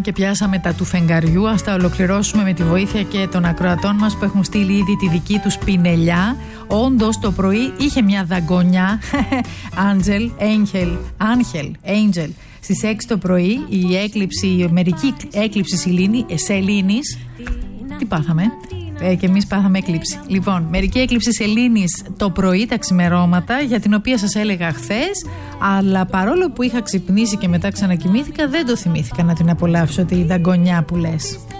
και πιάσαμε τα του φεγγαριού, ας τα ολοκληρώσουμε με τη βοήθεια και των ακροατών μας που έχουν στείλει ήδη τη δική τους πινελιά. Όντως το πρωί είχε μια δαγκονιά, Άγγελ. Στις 6 το πρωί η μερική έκλειψη σελήνης. Τι πάθαμε? Και εμείς πάθαμε έκλειψη. Λοιπόν, μερική έκλειψη σελήνης το πρωί, τα ξημερώματα, για την οποία σας έλεγα χθες, αλλά παρόλο που είχα ξυπνήσει και μετά ξανακοιμήθηκα, δεν το θυμήθηκα να την απολαύσω τη δαγκονιά που λες.